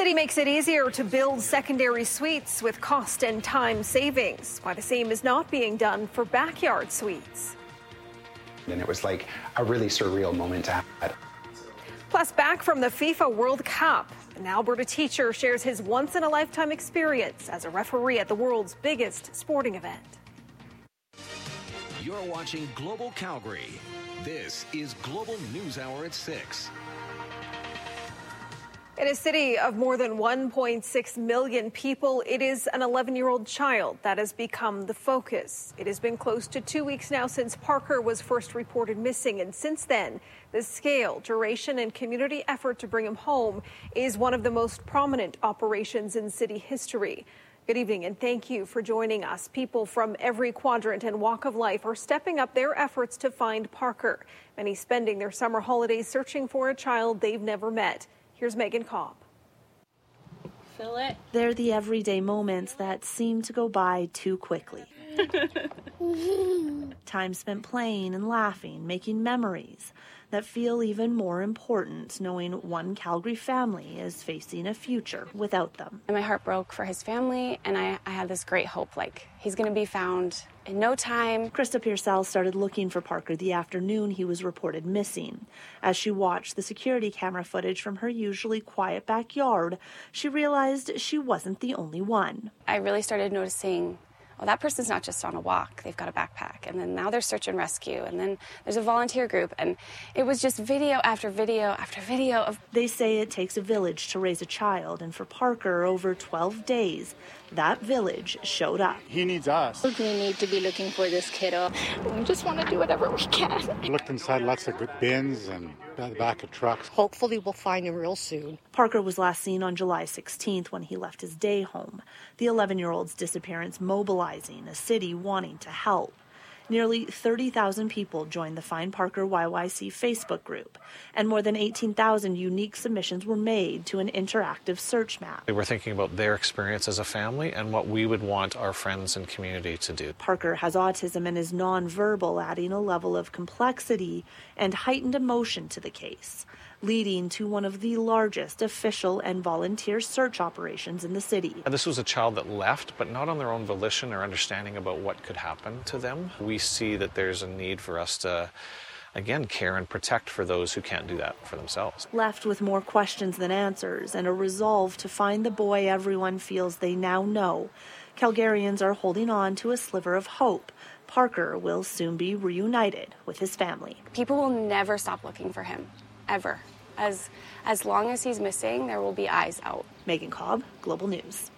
city makes it easier to build secondary suites with cost and time savings, while the same is not being done for backyard suites. And it was like a really surreal moment to have. Plus, back from the FIFA World Cup, an Alberta teacher shares his once-in-a-lifetime experience as a referee at the world's biggest sporting event. You're watching Global Calgary. This is Global News Hour at 6. In a city of more than 1.6 million people, it is an 11-year-old child that has become the focus. It has been close to 2 weeks now since Parker was first reported missing, and since then, the scale, duration, and community effort to bring him home is one of the most prominent operations in city history. Good evening, and thank you for joining us. People from every quadrant and walk of life are stepping up their efforts to find Parker, many spending their summer holidays searching for a child they've never met. Here's Megan Cobb. Fill it. They're the everyday moments that seem to go by too quickly. Time spent playing and laughing, making memories that feel even more important, knowing one Calgary family is facing a future without them. And my heart broke for his family, and I had this great hope, like, he's going to be found in no time. Krista Pearsall started looking for Parker the afternoon he was reported missing. As she watched the security camera footage from her usually quiet backyard, she realized she wasn't the only one. I really started noticing, oh, that person's not just on a walk, they've got a backpack, and then now they're search and rescue, and then there's a volunteer group, and it was just video after video after video of... They say it takes a village to raise a child, and for Parker, over 12 days, that village showed up. He needs us. We need to be looking for this kiddo. We just want to do whatever we can. We looked inside lots of good bins and the back of trucks. Hopefully we'll find him real soon. Parker was last seen on July 16th when he left his day home. The 11-year-old's disappearance mobilizing a city wanting to help. Nearly 30,000 people joined the Find Parker YYC Facebook group, and more than 18,000 unique submissions were made to an interactive search map. We're thinking about their experience as a family and what we would want our friends and community to do. Parker has autism and is nonverbal, adding a level of complexity and heightened emotion to the case, leading to one of the largest official and volunteer search operations in the city. This was a child that left, but not on their own volition or understanding about what could happen to them. We see that there's a need for us to, again, care and protect for those who can't do that for themselves. Left with more questions than answers and a resolve to find the boy everyone feels they now know, Calgarians are holding on to a sliver of hope. Parker will soon be reunited with his family. People will never stop looking for him, ever. As long as he's missing, there will be eyes out. Megan Cobb, Global News.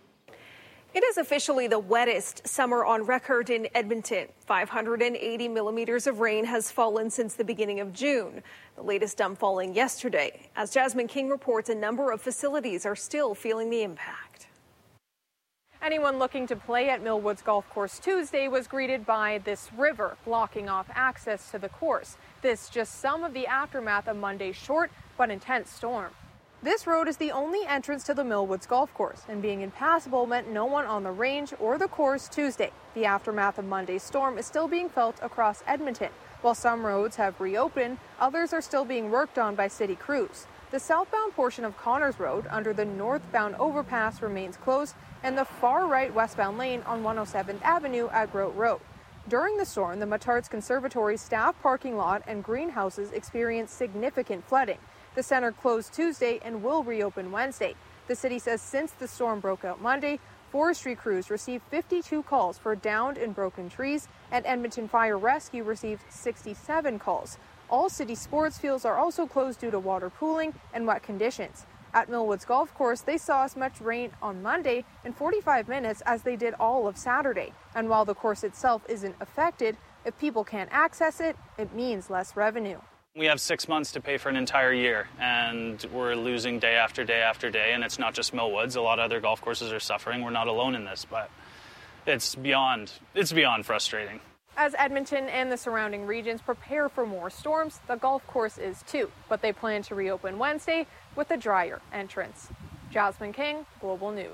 It is officially the wettest summer on record in Edmonton. 580 millimeters of rain has fallen since the beginning of June, the latest dump falling yesterday. As Jasmine King reports, a number of facilities are still feeling the impact. Anyone looking to play at Millwoods Golf Course Tuesday was greeted by this river blocking off access to the course. This just some of the aftermath of Monday's short but intense storm. This road is the only entrance to the Millwoods Golf Course, and being impassable meant no one on the range or the course Tuesday. The aftermath of Monday's storm is still being felt across Edmonton. While some roads have reopened, others are still being worked on by city crews. The southbound portion of Connors Road under the northbound overpass remains closed, and the far right westbound lane on 107th Avenue at Grote Road. During the storm, the Matards Conservatory staff parking lot and greenhouses experienced significant flooding. The center closed Tuesday and will reopen Wednesday. The city says since the storm broke out Monday, forestry crews received 52 calls for downed and broken trees, and Edmonton Fire Rescue received 67 calls. All city sports fields are also closed due to water pooling and wet conditions. At Millwoods Golf Course, they saw as much rain on Monday in 45 minutes as they did all of Saturday. And while the course itself isn't affected, if people can't access it, it means less revenue. We have 6 months to pay for an entire year, and we're losing day after day after day, and it's not just Millwoods. A lot of other golf courses are suffering. We're not alone in this, but it's beyond frustrating. As Edmonton and the surrounding regions prepare for more storms, the golf course is too, but they plan to reopen Wednesday with a drier entrance. Jasmine King, Global News.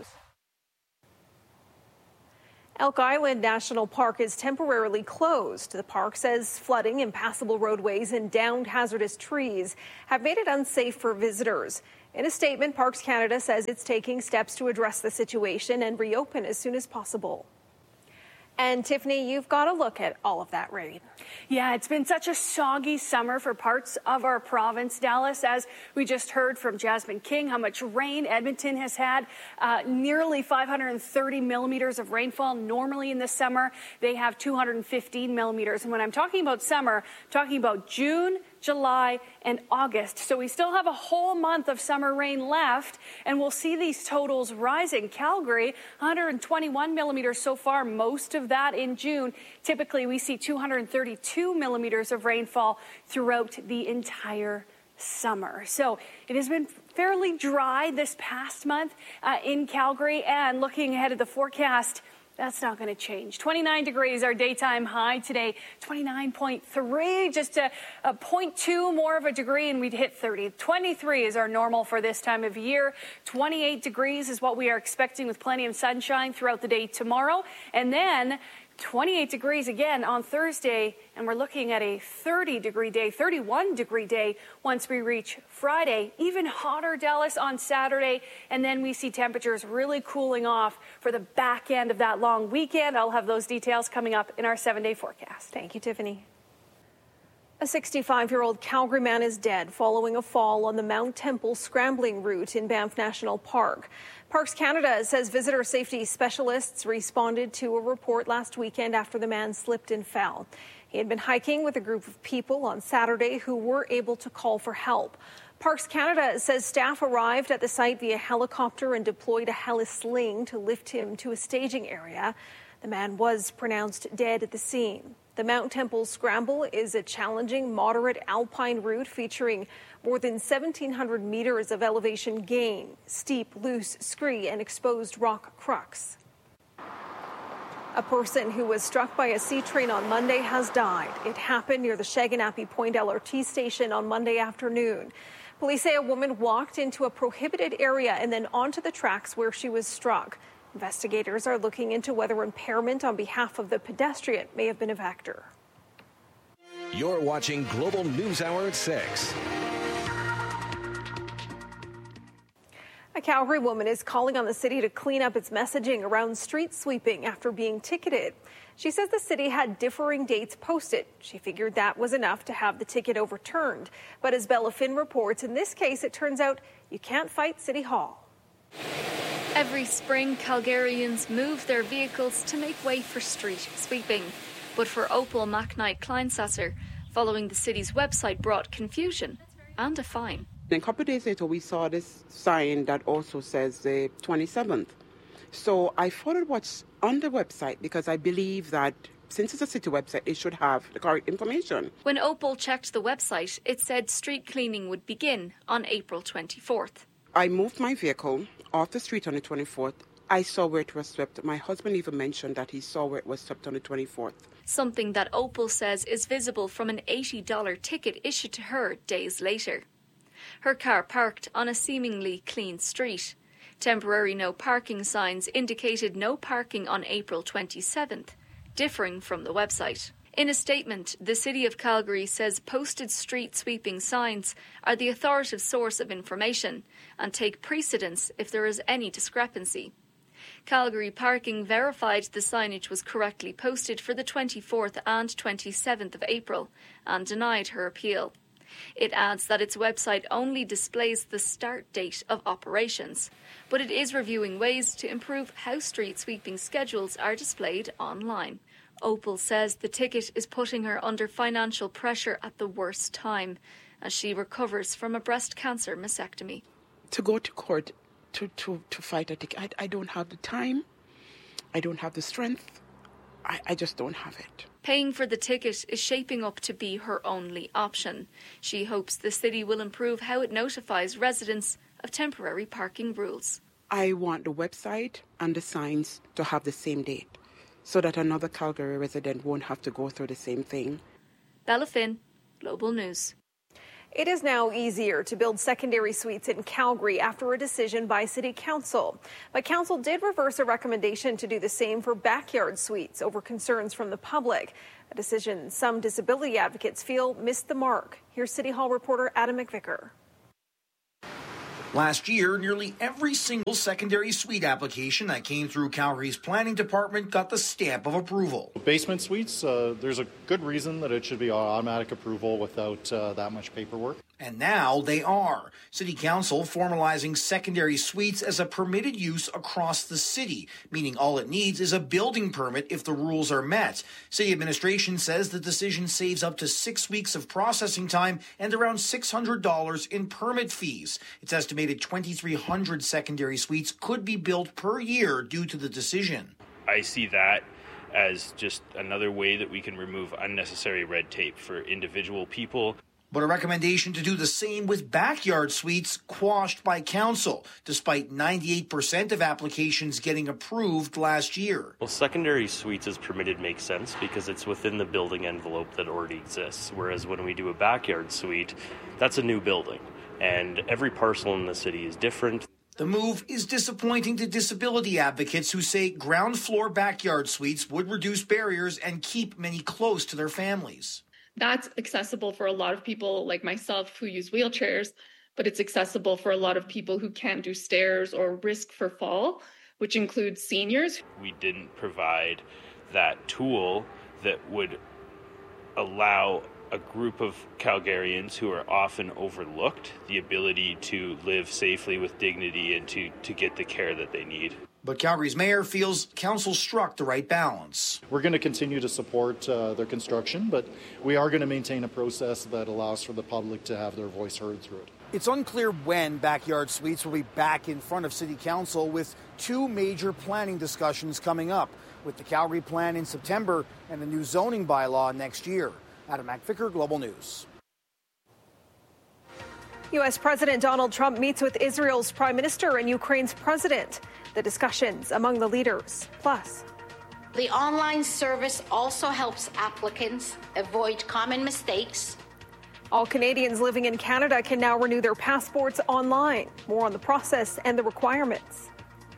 Elk Island National Park is temporarily closed. The park says flooding, impassable roadways, and downed hazardous trees have made it unsafe for visitors. In a statement, Parks Canada says it's taking steps to address the situation and reopen as soon as possible. And Tiffany, you've got a look at all of that rain. Yeah, it's been such a soggy summer for parts of our province, Dallas, as we just heard from Jasmine King, how much rain Edmonton has had. Nearly 530 millimeters of rainfall. Normally in the summer, they have 215 millimeters. And when I'm talking about summer, I'm talking about June, July, and August. So we still have a whole month of summer rain left, and we'll see these totals rising. Calgary, 121 millimeters so far, most of that in June. Typically, we see 232 millimeters of rainfall throughout the entire summer. So it has been fairly dry this past month in Calgary, and looking ahead at the forecast, that's not going to change. 29 degrees, our daytime high today. 29.3, just a 0.2 more of a degree, and we'd hit 30. 23 is our normal for this time of year. 28 degrees is what we are expecting with plenty of sunshine throughout the day tomorrow. And then 28 degrees again on Thursday, and we're looking at a 30-degree day, 31-degree day once we reach Friday. Even hotter, Dallas, on Saturday, and then we see temperatures really cooling off for the back end of that long weekend. I'll have those details coming up in our 7-day forecast. Thank you, Tiffany. A 65-year-old Calgary man is dead following a fall on the Mount Temple scrambling route in Banff National Park. Parks Canada says visitor safety specialists responded to a report last weekend after the man slipped and fell. He had been hiking with a group of people on Saturday who were able to call for help. Parks Canada says staff arrived at the site via helicopter and deployed a heli-sling to lift him to a staging area. The man was pronounced dead at the scene. The Mount Temple Scramble is a challenging, moderate alpine route featuring more than 1,700 meters of elevation gain, steep, loose scree, and exposed rock crux. A person who was struck by a C train on Monday has died. It happened near the Shaganappi Point LRT station on Monday afternoon. Police say a woman walked into a prohibited area and then onto the tracks where she was struck. Investigators are looking into whether impairment on behalf of the pedestrian may have been a factor. You're watching Global News Hour at 6. A Calgary woman is calling on the city to clean up its messaging around street sweeping after being ticketed. She says the city had differing dates posted. She figured that was enough to have the ticket overturned. But as Bella Finn reports, in this case, it turns out you can't fight City Hall. Every spring, Calgarians move their vehicles to make way for street sweeping. But for Opal McKnight Kleinsasser, following the city's website brought confusion and a fine. Then a couple of days later, we saw this sign that also says the 27th. So I followed what's on the website because I believe that since it's a city website, it should have the correct information. When Opal checked the website, it said street cleaning would begin on April 24th. I moved my vehicle off the street on the 24th. I saw where it was swept. My husband even mentioned that he saw where it was swept on the 24th. Something that Opal says is visible from an $80 ticket issued to her days later. Her car parked on a seemingly clean street. Temporary no parking signs indicated no parking on April 27th, differing from the website. In a statement, the City of Calgary says posted street sweeping signs are the authoritative source of information and take precedence if there is any discrepancy. Calgary Parking verified the signage was correctly posted for the 24th and 27th of April and denied her appeal. It adds that its website only displays the start date of operations, but it is reviewing ways to improve how street sweeping schedules are displayed online. Opal says the ticket is putting her under financial pressure at the worst time as she recovers from a breast cancer mastectomy. To go to court to fight a ticket, I don't have the time, I don't have the strength, I just don't have it. Paying for the ticket is shaping up to be her only option. She hopes the city will improve how it notifies residents of temporary parking rules. I want the website and the signs to have the same date, so that another Calgary resident won't have to go through the same thing. Bella Finn, Global News. It is now easier to build secondary suites in Calgary after a decision by City Council. But Council did reverse a recommendation to do the same for backyard suites over concerns from the public. A decision some disability advocates feel missed the mark. Here's City Hall reporter Adam McVicker. Last year, nearly every single secondary suite application that came through Calgary's planning department got the stamp of approval. Basement suites, there's a good reason that it should be automatic approval without that much paperwork. And now they are. City Council formalizing secondary suites as a permitted use across the city, meaning all it needs is a building permit if the rules are met. City administration says the decision saves up to 6 weeks of processing time and around $600 in permit fees. It's estimated 2,300 secondary suites could be built per year due to the decision. I see that as just another way that we can remove unnecessary red tape for individual people. But a recommendation to do the same with backyard suites quashed by council, despite 98% of applications getting approved last year. Well, secondary suites as permitted makes sense because it's within the building envelope that already exists, whereas when we do a backyard suite, that's a new building, and every parcel in the city is different. The move is disappointing to disability advocates who say ground floor backyard suites would reduce barriers and keep many close to their families. That's accessible for a lot of people like myself who use wheelchairs, but it's accessible for a lot of people who can't do stairs or risk for fall, which includes seniors. We didn't provide that tool that would allow a group of Calgarians who are often overlooked the ability to live safely with dignity and to get the care that they need. But Calgary's mayor feels council struck the right balance. We're going to continue to support their construction, but we are going to maintain a process that allows for the public to have their voice heard through it. It's unclear when backyard suites will be back in front of City Council, with two major planning discussions coming up, with the Calgary plan in September and the new zoning bylaw next year. Adam McVicker, Global News. U.S. President Donald Trump meets with Israel's prime minister and Ukraine's president. The discussions among the leaders. Plus, the online service also helps applicants avoid common mistakes. All Canadians living in Canada can now renew their passports online. More on the process and the requirements.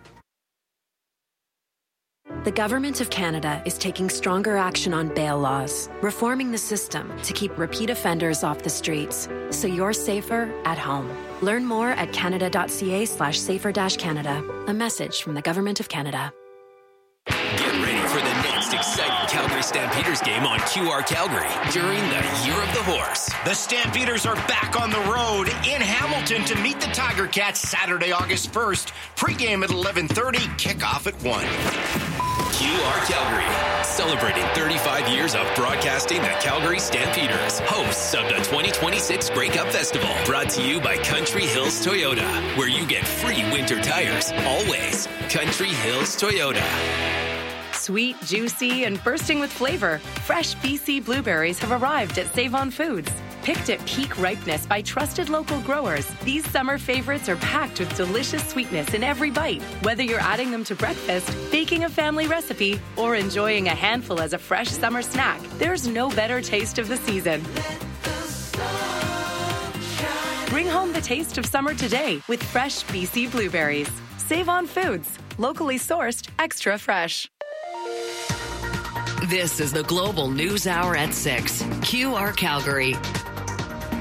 The Government of Canada is taking stronger action on bail laws, reforming the system to keep repeat offenders off the streets, so you're safer at home. Learn more at canada.ca/safer-canada. A message from the Government of Canada. Get ready for the next exciting Calgary Stampeders game on QR Calgary during the Year of the Horse. The Stampeders are back on the road in Hamilton to meet the Tiger Cats Saturday, August 1st. Pre-game at 11:30, kickoff at 1. QR Calgary, celebrating 35 years of broadcasting the Calgary Stampeders, hosts of the 2026 Grey Cup Festival, brought to you by Country Hills Toyota, where you get free winter tires, always. Country Hills Toyota. Sweet, juicy, and bursting with flavor, fresh BC blueberries have arrived at Save-On Foods. Picked at peak ripeness by trusted local growers, these summer favorites are packed with delicious sweetness in every bite. Whether you're adding them to breakfast, baking a family recipe, or enjoying a handful as a fresh summer snack, there's no better taste of the season. Bring home the taste of summer today with fresh BC blueberries. Save-On Foods, locally sourced, extra fresh. This is the Global News Hour at 6. QR Calgary.